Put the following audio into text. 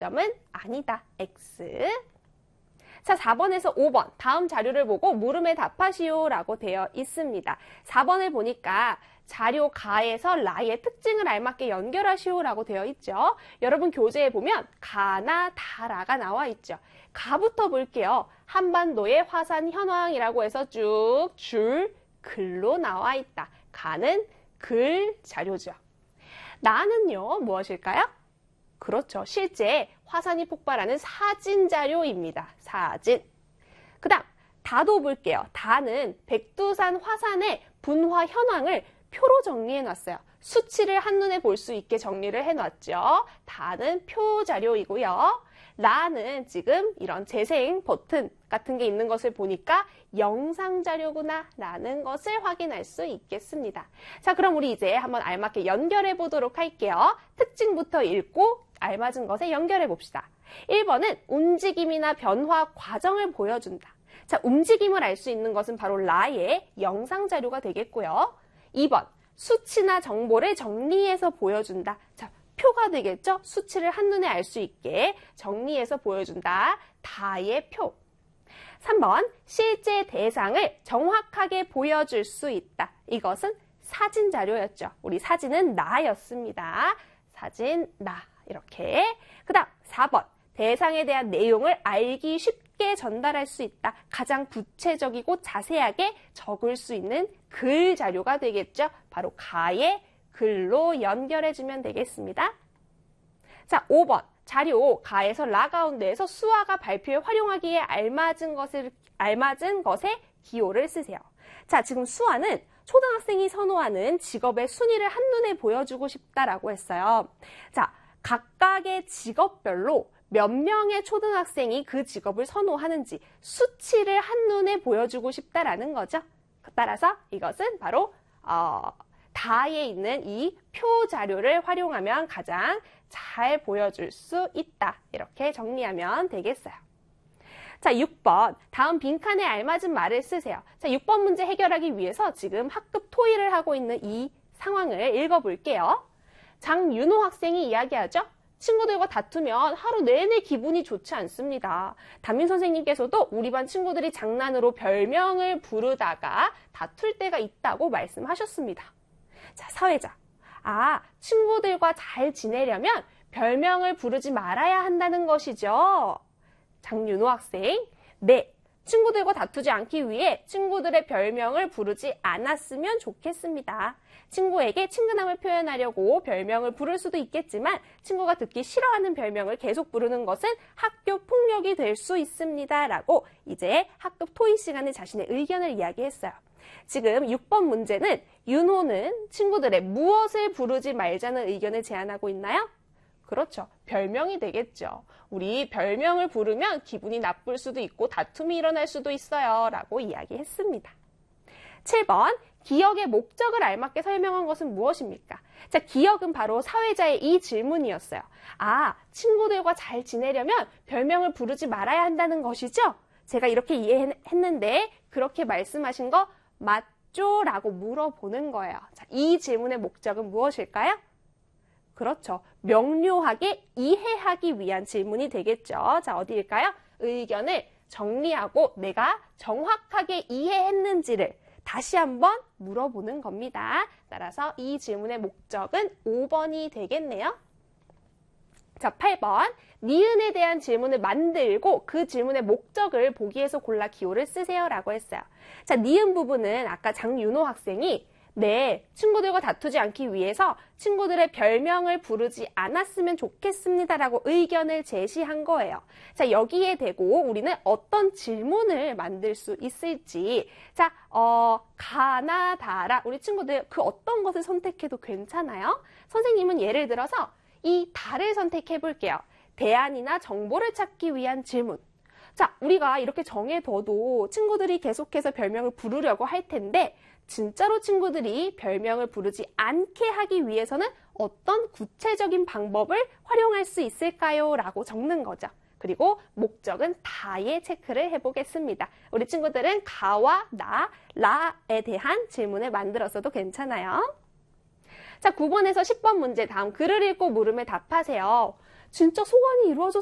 점은 아니다. X. 자, 4번에서 5번 다음 자료를 보고 물음에 답하시오 라고 되어 있습니다. 4번을 보니까 자료 가에서 라의 특징을 알맞게 연결하시오 라고 되어 있죠. 여러분 교재에 보면 가나 다라가 나와 있죠. 가부터 볼게요. 한반도의 화산 현황이라고 해서 쭉 줄 글로 나와 있다. 가는 글 자료죠. 나는요 무엇일까요? 그렇죠. 실제 화산이 폭발하는 사진 자료입니다. 사진. 그 다음 다도 볼게요. 다는 백두산 화산의 분화 현황을 표로 정리해 놨어요. 수치를 한눈에 볼 수 있게 정리를 해 놨죠. 다는 표 자료이고요. 라는 지금 이런 재생 버튼 같은 게 있는 것을 보니까 영상 자료구나 라는 것을 확인할 수 있겠습니다. 자, 그럼 우리 이제 한번 알맞게 연결해 보도록 할게요. 특징부터 읽고 알맞은 것에 연결해 봅시다. 1번은 움직임이나 변화 과정을 보여준다. 자, 움직임을 알 수 있는 것은 바로 라의 영상 자료가 되겠고요. 2번, 수치나 정보를 정리해서 보여준다. 자, 표가 되겠죠? 수치를 한눈에 알 수 있게 정리해서 보여준다. 다의 표. 3번, 실제 대상을 정확하게 보여줄 수 있다. 이것은 사진 자료였죠. 우리 사진은 나였습니다. 사진 나. 이렇게. 그 다음 4번, 대상에 대한 내용을 알기 쉽게 전달할 수 있다. 가장 구체적이고 자세하게 적을 수 있는 글 자료가 되겠죠. 바로 가의 글로 연결해주면 되겠습니다. 자, 5번. 자료 가에서 라 가운데에서 수화가 발표에 활용하기에 알맞은 것에 기호를 쓰세요. 자, 지금 수화는 초등학생이 선호하는 직업의 순위를 한눈에 보여주고 싶다라고 했어요. 자, 각각의 직업별로 몇 명의 초등학생이 그 직업을 선호하는지 수치를 한눈에 보여주고 싶다라는 거죠. 따라서 이것은 바로 다에 있는 이 표 자료를 활용하면 가장 잘 보여줄 수 있다. 이렇게 정리하면 되겠어요. 자, 6번. 다음 빈칸에 알맞은 말을 쓰세요. 자, 6번 문제 해결하기 위해서 지금 학급 토의를 하고 있는 이 상황을 읽어볼게요. 장윤호 학생이 이야기하죠. 친구들과 다투면 하루 내내 기분이 좋지 않습니다. 담임 선생님께서도 우리 반 친구들이 장난으로 별명을 부르다가 다툴 때가 있다고 말씀하셨습니다. 자, 사회자. 친구들과 잘 지내려면 별명을 부르지 말아야 한다는 것이죠. 장윤호 학생. 네. 친구들과 다투지 않기 위해 친구들의 별명을 부르지 않았으면 좋겠습니다. 친구에게 친근함을 표현하려고 별명을 부를 수도 있겠지만 친구가 듣기 싫어하는 별명을 계속 부르는 것은 학교 폭력이 될 수 있습니다. 라고 이제 학급 토의 시간에 자신의 의견을 이야기했어요. 지금 6번 문제는 윤호는 친구들의 무엇을 부르지 말자는 의견을 제안하고 있나요? 그렇죠. 별명이 되겠죠. 우리 별명을 부르면 기분이 나쁠 수도 있고 다툼이 일어날 수도 있어요. 라고 이야기했습니다. 7번, 기억의 목적을 알맞게 설명한 것은 무엇입니까? 자, 기억은 바로 사회자의 이 질문이었어요. 친구들과 잘 지내려면 별명을 부르지 말아야 한다는 것이죠? 제가 이렇게 이해했는데 그렇게 말씀하신 거 맞죠? 라고 물어보는 거예요. 자, 이 질문의 목적은 무엇일까요? 그렇죠. 명료하게 이해하기 위한 질문이 되겠죠. 자, 어디일까요? 의견을 정리하고 내가 정확하게 이해했는지를 다시 한번 물어보는 겁니다. 따라서 이 질문의 목적은 5번이 되겠네요. 자, 8번. 니은에 대한 질문을 만들고 그 질문의 목적을 보기에서 골라 기호를 쓰세요 라고 했어요. 자, 니은 부분은 아까 장윤호 학생이 네, 친구들과 다투지 않기 위해서 친구들의 별명을 부르지 않았으면 좋겠습니다 라고 의견을 제시한 거예요. 자, 여기에 대고 우리는 어떤 질문을 만들 수 있을지. 자, 가나 다라. 우리 친구들 그 어떤 것을 선택해도 괜찮아요? 선생님은 예를 들어서 이 다를 선택해 볼게요. 대안이나 정보를 찾기 위한 질문. 자, 우리가 이렇게 정해둬도 친구들이 계속해서 별명을 부르려고 할 텐데 진짜로 친구들이 별명을 부르지 않게 하기 위해서는 어떤 구체적인 방법을 활용할 수 있을까요? 라고 적는 거죠. 그리고 목적은 다에 체크를 해보겠습니다. 우리 친구들은 가와 나, 라에 대한 질문을 만들었어도 괜찮아요. 자, 9번에서 10번 문제 다음 글을 읽고 물음에 답하세요. 진짜 소환이 이루어졌